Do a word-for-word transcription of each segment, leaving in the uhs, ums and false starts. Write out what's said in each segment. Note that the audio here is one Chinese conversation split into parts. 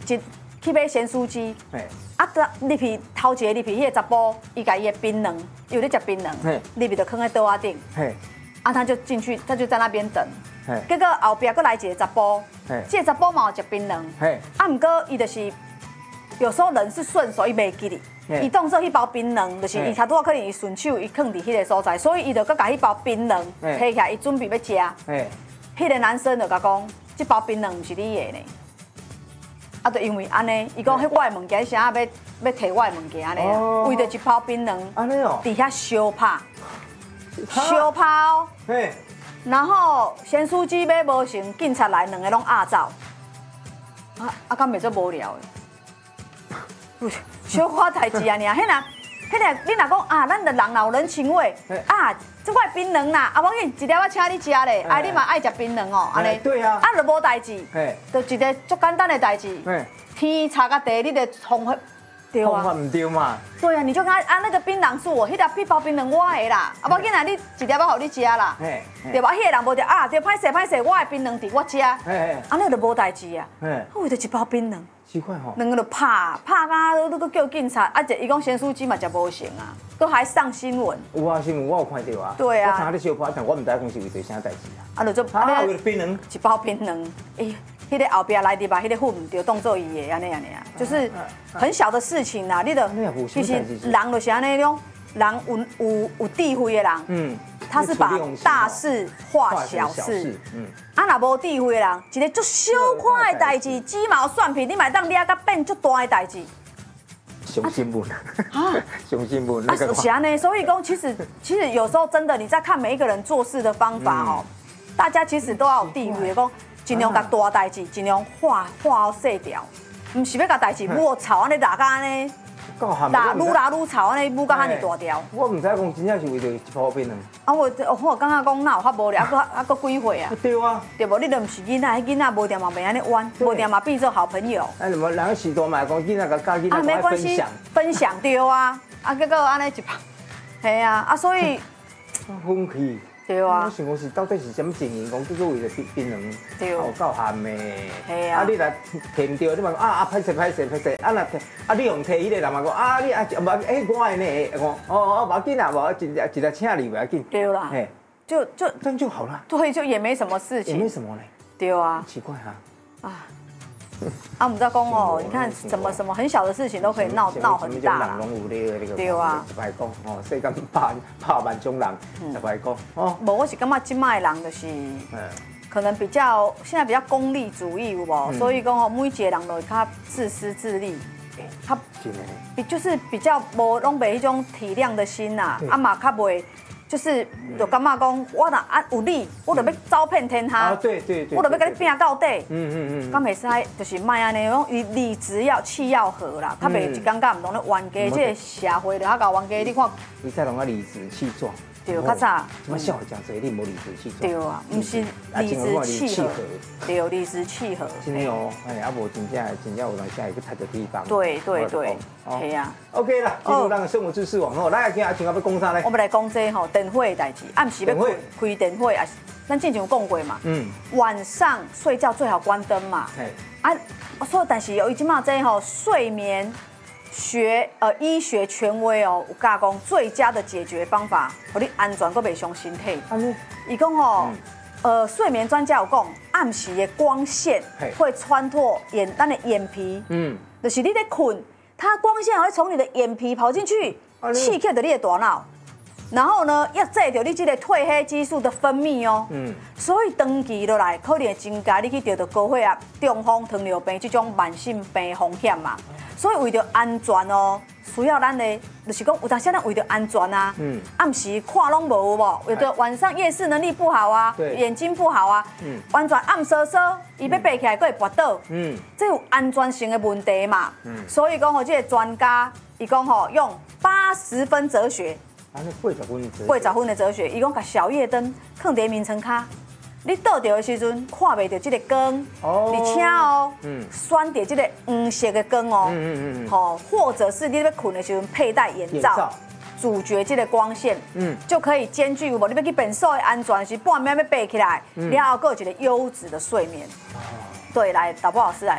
一去买咸酥鸡，啊，入去头一个入去迄个查甫，伊家伊的槟榔，伊有咧食槟榔，入去就放在桌仔顶，啊，他就进去，他就在那边等。结果后壁佫来一个查甫，这个查甫嘛有食槟榔，啊，毋过伊就是有时候人是顺手，伊袂记哩，伊当做迄包槟榔，就是伊差拄啊可能伊顺手伊放伫迄个所在，所以伊就佫甲迄包槟榔摕起来，伊准备要食。迄个男生就甲讲，这包槟榔毋是你的呢。啊，就因为安尼，伊讲迄我的物件，啥要要摕我的物件安尼啊，为着一包槟榔，伫遐相拍，相拍哦。然后咸酥鸡买无成，警察来两个拢压走。啊啊，敢袂做无聊的？小可代志啊，尔，迄若迄个你若讲啊，咱的人有人情味啊，这块槟榔啦，啊，我紧一粒仔请你食咧，啊，你嘛爱食槟榔哦，安尼。对啊。啊，就无代志，就一个足简单的代志。天差甲地，你得方法对啊。方法唔对嘛。对啊，你就看啊，那个槟榔是我，迄粒一包槟榔我的啦，啊，无紧啊，你一粒仔互你食啦，对吧？迄个人无食啊，对，歹势歹势，我的槟榔伫我食，安尼就无代志啊。我为着一包槟榔。奇怪吼，两个就拍拍啊，都都叫警察，啊，伊讲咸酥鸡嘛食无成啊，都还上新闻。有啊，新闻我有看到啊。对啊。我看你小拍，但我唔知讲是为着啥代志啊。啊，就做啊，为了槟榔，一包槟榔，哎，迄个后壁来滴吧，迄个粉就当做伊的安尼安尼啊，就是很小的事情啦，你都其实人就是安尼种，人有有有智慧的人，嗯。他是把大事化小事，嗯，啊，若无智慧的人，一个足小块的代志，鸡毛蒜皮，你买当抓甲变足大的代志。上新闻啊，上新闻那个。是安尼，所以讲，其实其实有时候真的你在看每一个人做事的方法哦，大家其实都要有智慧，讲尽量甲大代志尽量化化到细条，唔是要甲代志抹草安尼打甲安尼。打愈打愈吵，安尼愈到遐尼大条。我唔知讲真正是为着一包槟榔。啊，我我感觉讲哪有较无聊，啊，搁啊搁几岁啊？对啊。对无？你都唔是囡仔，迄囡仔无定嘛袂安尼弯，无定嘛变做好朋友。哎，什么两个许多嘛，讲囡仔甲家囡仔爱分享。分享对啊，啊结果安尼一包，系啊，啊所以。分气。对啊。我想讲是到底是什么情形？讲叫做为了槟槟榔，对，有够咸的。系啊。啊，你来摕唔到，你嘛讲啊啊，歹势歹势歹势，啊若啊你用摕迄个人嘛讲啊你啊无哎我的呢，讲哦哦无要紧啊，无一日一日请你不要紧。对啦。嘿，就就这样就好了。对，就也没什么事情。也没什么嘞。对啊。奇怪哈。啊。啊，我们在讲哦，你看什么什么很小的事情都可以闹闹很大啦。对啊，实白讲哦，世间百百万种人，实白讲哦。无，我是感觉今麦人就是，可能比较现在比较功利主义有无？所以讲哦，每一个人都较自私自利，他比就是比较无拢袂迄种体谅的心呐，啊嘛较袂。就是就感觉讲，我若啊有理，我就要招骗天下。啊，对对对。我就要跟你拼到底。嗯嗯嗯。咁袂使，就是卖安尼，讲理理直要气要和啦，较袂一感觉唔同咧冤家，这个社会就较搞冤家，你看。你再拢啊理直气壮。对，较早。怎么笑话讲这一定无理直气壮。对啊，唔是理直气和。对，理直气和。真的哦，哎，啊无真正真正有人现在去踩着地方。对对对。系啊。OK 啦，进入咱个生活知识网络，来今下今下要讲啥呢？我们来讲这吼电火的代志，暗时要开开电火啊，咱之前有讲过嘛。嗯。晚上睡觉最好关灯嘛。啊，所以但是有一即嘛这吼睡眠学呃医学权威哦，有甲讲最佳的解决方法，互你安全搁袂伤身体。安伊讲吼，呃，睡眠专家有讲，暗时的光线会穿透眼咱的眼皮，嗯，就是你在困。它光线会从你的眼皮跑进去，刺激着你的大脑，然后呢，要制掉你这个褪黑激素的分泌哦。嗯。所以长期落来，可能会增加你去得到高血压、中风、糖尿病这种慢性病风险嘛。所以为了安全哦，需要咱的，就是讲有当时咱为了安全啊，嗯，暗时看拢无有无，有的晚上夜视能力不好啊，眼睛不好啊，嗯，完全暗瑟瑟，伊要爬起来，佫会跌倒，嗯，这有安全性的问题嘛，嗯，所以讲吼，这个专家伊讲吼，用八十分哲学，啊，那八十分哲学，八十分的哲学，伊讲甲小夜灯放伫眠床骹。你倒着的时阵看袂到这个光，而且哦，选择这个黄色的光哦，嗯嗯好，或者是你要困的时阵佩戴眼罩，阻绝这个光线，嗯，就可以兼具有无？你要去变瘦的安全是半暝要爬起来，然后还有一个优质的睡眠。对，来导播老师来，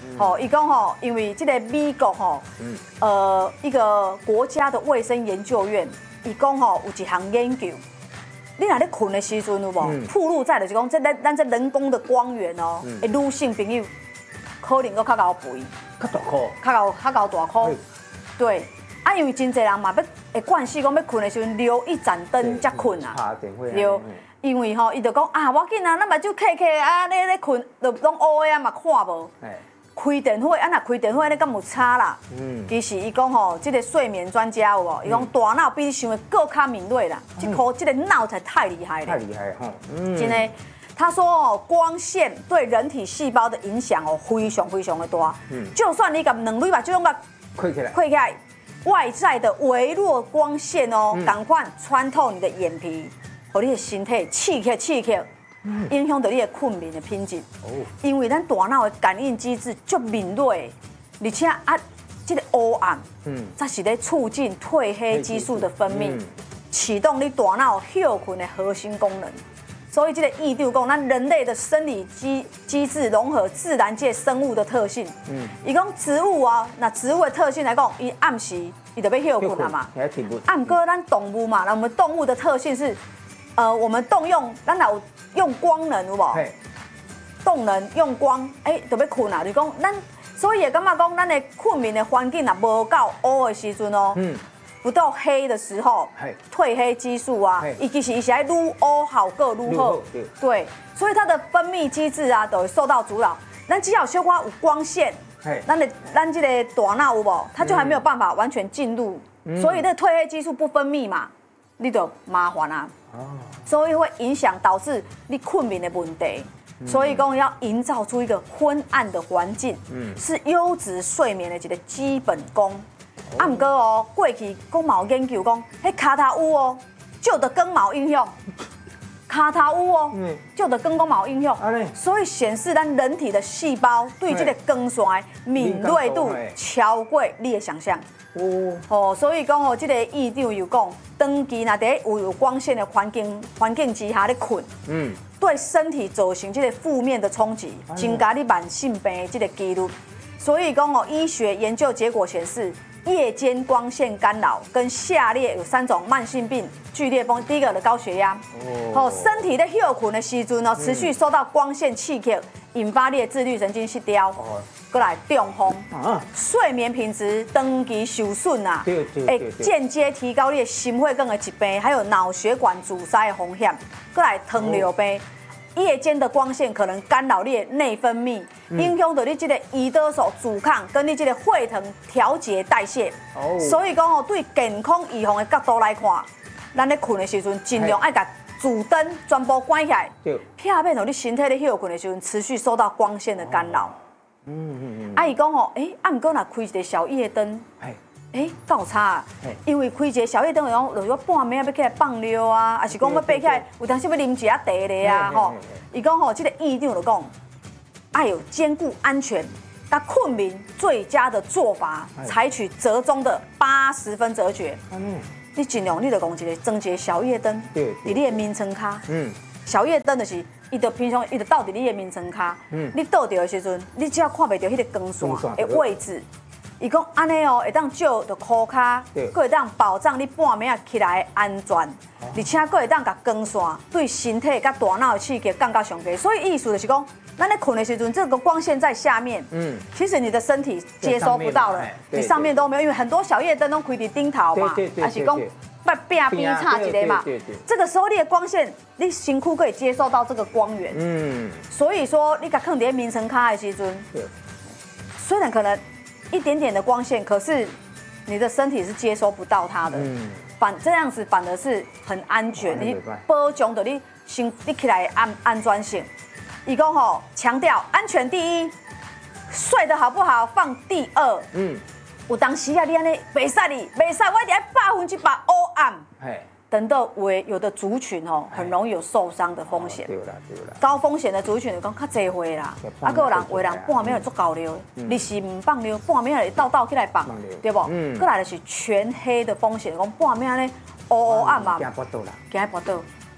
吼，伊讲吼，因为这个美国吼，呃，一个国家的卫生研究院，伊讲吼有一项研究，你若咧困的时阵有无？暴露在就是讲，这咱咱这人工的光源哦，诶，女性朋友可能搁较高肥， 较大颗， 较高较高大颗，对。啊，因为真侪人嘛，要会惯势讲要困的时阵留一盏灯才困啊，留。因为吼，伊就讲啊，我紧啊，咱目睭开开啊，咧咧困，就拢乌的啊嘛，看无。开电火，啊，若开电火，你敢有差啦？嗯。其实伊讲吼，这个睡眠专家有无？伊讲大脑比你想的更较敏锐啦，这颗这个脑才太厉害了。 太厉害吼。 嗯。真的，他说哦，光线对人体细胞的影响哦，非常非常的大。嗯。就算你甲两蕊目睭拢甲开起来， 开起来。外在的微弱光线哦，赶快穿透你的眼皮，和你的身体刺激刺激，影响到你的困眠的品质。哦，因为咱大脑的感应机制足敏锐，而且啊，这个黑暗，嗯，才是咧促进褪黑激素的分泌，启动你大脑休困的核心功能。所以这个研究讲，咱人类的生理机机制融合自然界生物的特性。嗯，伊讲植物啊，那植物的特性来讲，伊暗时伊就要休困了嘛。暗哥咱动物嘛，那我们动物的特性是，呃，我们动用咱有用光能有无？动能用光，哎、欸，就要困啊。就讲咱，所以也感觉讲，咱的困眠的环境若无够黑的时阵哦。嗯。不到黑的时候，褪黑激素啊，伊其实伊是爱愈黑好个愈好，对，所以它的分泌机制啊都会受到阻扰。咱只要小可有光线，咱的咱这个大脑有无，它就还没有办法完全进入，所以那褪黑激素不分泌嘛，你就麻烦啊。所以会影响导致你困眠的问题。所以讲要营造出一个昏暗的环境，是优质睡眠的一个基本功。啊，毋过哦，过去讲嘛有研究讲，迄骹头乌哦，就得光毛影响，骹头乌哦，就得光光毛影响，所以显示咱人体的细胞对这个光线的敏锐度超过你的想象。哦，哦，所以讲哦，这个研究有讲，长期若在有有光线的环境环境之下咧困，嗯，对身体造成这个负面的冲击，增加你慢性病的这个几率。所以讲哦，医学研究结果显示。夜间光线干扰跟下列有三种慢性病剧烈风，第一个的高血压，哦，身体在休困的时阵哦，持续受到光线刺激，引发你的自律神经失调，过来中风，睡眠品质长期受损啊，会间接提高你的心血管的疾病，还有脑血管阻塞的风险，过来糖尿病。夜间的光线可能干扰你的内分泌，影响到你这个胰岛素阻抗跟你这个血糖调节代谢。哦，所以讲哦，对健康预防的角度来看，咱咧困的时阵，尽量爱把主灯全部关起来，避免让你身体咧休困的时阵持续受到光线的干扰。嗯嗯嗯。啊，伊讲哦，诶，啊，毋过若开一个小夜灯。哎，够差啊！因为开一个小夜灯，讲，例如半暝要起来放尿啊，还是讲要爬起来，有当时要啉一下茶咧啊，吼。伊讲吼，这个院长就讲，爱有兼顾安全、甲困眠最佳的做法，采取折中的八十分折诀。嗯，你尽量你就讲一个装一个小夜灯，伫你的眠床骹。嗯，小夜灯就是，伊就平常伊就倒伫你的眠床骹。嗯，你倒着的时阵，你只要看袂到迄个光线的位置。伊讲安尼哦，会当照着裤骹，佫会当保障你半暝啊起来安全，而且佫会当甲光线对身体甲大脑的刺激降到上低。所以意思就是讲，咱咧困的时阵，这个光线在下面，嗯，其实你的身体接收不到了，你上面都没有，因为很多小夜灯都开伫顶头嘛，还是讲把边边插一个嘛，这个时候你的光线，你身躯可以接受到这个光源，嗯，所以说你甲放伫眠床骹的时阵，虽然可能。一点点的光线，可是你的身体是接收不到它的，嗯、反这样子反而是很安全，你保障的你心你起来安安全性。伊讲吼，强调安全第一，睡得好不好放第二。嗯，有当时啊，你安尼袂使你，袂使我一定要百分之百黑暗。嘿。等到为有的族群哦，很容易有受伤的风险。对啦，对啦。高风险的族群就讲较济岁啦，啊，个有人有人半暝就足够了，你是唔放尿，半暝就倒倒起来放，对不？嗯。过来就是全黑的风险，讲半暝咧黑黑暗嘛，惊跋倒啦，惊跋倒。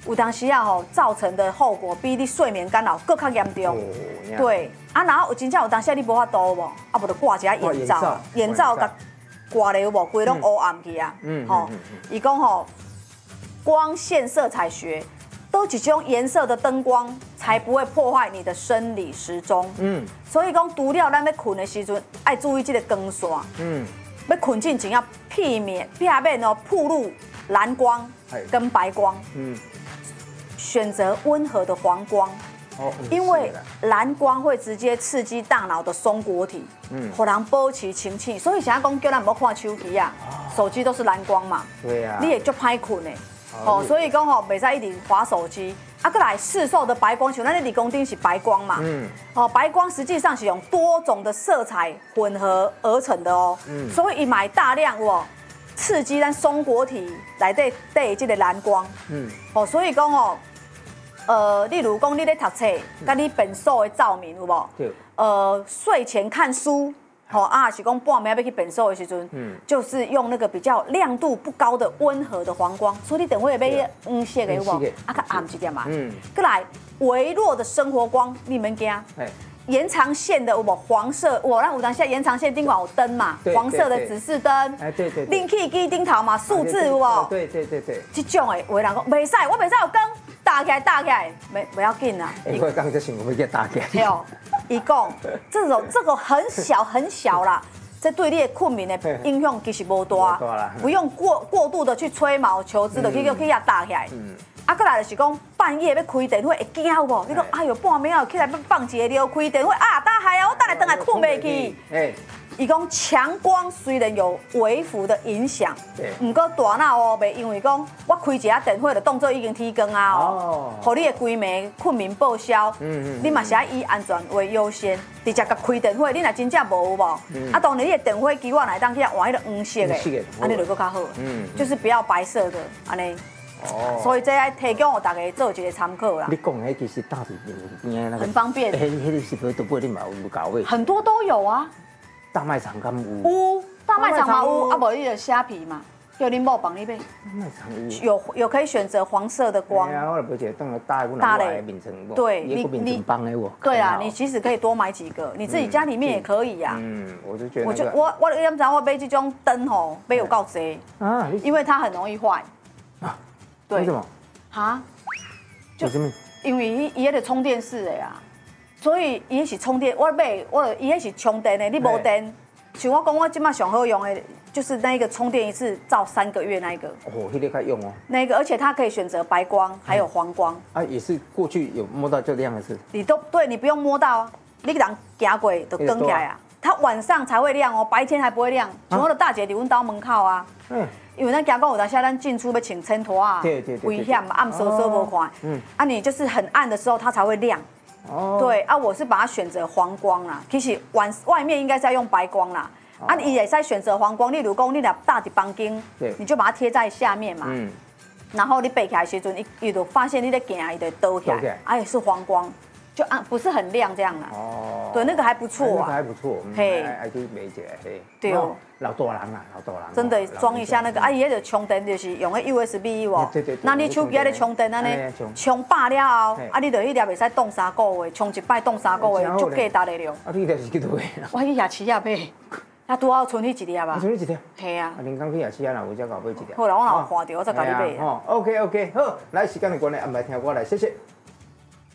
有当时啊吼，造成的后果比你睡眠干扰更较严重。对，啊，然后有真正有当时你无法度无，啊，无就挂一下眼罩，眼罩甲挂了有无，规拢乌暗去啊。嗯，吼，伊讲吼，光线色彩学都一种颜色的灯光，才不会破坏你的生理时钟。嗯，所以讲除了咱要困的时阵，爱注意这个光线。嗯，要困之前要避免避免哦，暴露蓝光跟白光。嗯。选择温和的黄光，哦，因为蓝光会直接刺激大脑的松果体，嗯，让人保持清醒。所以现在讲叫咱唔好看手机啊，手机都是蓝光嘛，对啊，你也就歹困嘞，哦，所以讲吼，袂使一直滑手机。啊，过来市售的白光球，咱的理工丁是白光嘛，嗯，哦，白光实际上是用多种的色彩混合而成的哦，嗯，所以买大量哦。刺激咱松果体来对对这个蓝光，嗯，哦，所以讲哦，呃，例如讲你咧读册，甲你本所的照明有无？对。呃，睡前看书，吼啊，是讲半暝要去本所的时阵，嗯，就是用那个比较亮度不高的温和的黄光，所以你等会买黄色的有无？啊，较暗一点嘛。嗯。过来微弱的生活光，你免惊。延长线的有无黄色？我让有当下延长线顶管有灯嘛，黄色的指示灯。哎，对对。另起机顶头嘛，数字有无？对对对对。这种的，有人讲袂使，我袂使有光，打起来打起来，没不要紧啊。哎，我刚才想我要给打起来。对哦，伊讲这种这个很小很小啦，这对你的困眠的影响其实无大，不用过过度的去吹毛求疵的去去遐打起来。嗯。啊，过来就是讲半夜要开电火会惊有无？你讲哎呦，半暝啊起来要放一个尿开电火啊，打害啊，我等下等下困袂去。哎，伊讲强光虽然有微幅的影响，唔过大脑哦袂因为讲我开一下电火就当作已经天光啊哦，互你的规暝困眠报销。嗯嗯，你嘛是要以安全为优先，直接甲开电火，你若真正无有无？啊，当然你的电火机我来当去换迄个黄色的，安尼就更较好。嗯，就是不要白色的安尼。哦，所以这要提供我大家做一个参考啦。你讲的其实大体边那个很方便。迄迄个是不是都不一定嘛有搞位？很多都有啊。大卖场敢有？有，大卖场嘛有，啊无你就虾皮嘛，叫恁某帮你买。大卖场有。有有可以选择黄色的光。哎呀，我来不解，当了大一大类名称。对，你你帮的我。对啊，你其实可以多买几个，你自己家里面也可以呀。嗯，我就觉得。我就我我要不然我买这种灯吼，买有够济啊，因为它很容易坏。为什么？哈？就是因为伊伊迄个充电式的呀，所以伊是充电。我买我伊迄是充电的，你无电，像我讲我今麦上好用的，就是那一个充电一次照三个月那一个。哦，迄个可以用哦。那个，而且它可以选择白光，还有黄光。啊，也是过去有摸到就这样的是。你都对，你不用摸到啊，你人行过就更起来啊。它晚上才会亮哦，白天还不会亮。像我的大姐伫阮兜门口啊。嗯。因为咱行过有当下咱进出要请衬托啊，危险嘛，暗搜搜无看。嗯，啊，你就是很暗的时候它才会亮。哦，对啊，我是把它选择黄光啦。其实晚外面应该是要用白光啦。啊，你也在选择黄光，例如讲你俩大的房间，你就把它贴在下面嘛。嗯。然后你背起来时阵，伊伊就发现你在行，伊就倒起来，啊也是黄光。就暗不是很亮这样啦。哦，对，那个还不错啊，那个还不错，嘿，还可以买一个，嘿，对哦，老大人啊，老大人，真的装一下那个，啊，伊迄个充电就是用个 U S B 哦，对对对，那你手机咧充电安尼，充饱了后，啊，你就迄粒袂使冻三个月，充一摆冻三个月，足价值的了。啊，你迄是几多个？我去夜市啊买，啊，拄好剩迄一粒啊。剩迄一粒？系啊。啊，恁讲去夜市啊，若有才搞买一粒。好啦，我若有看到，我再甲你买。哦 ，OK OK， 好，来时间的关系，安排听我来，谢谢。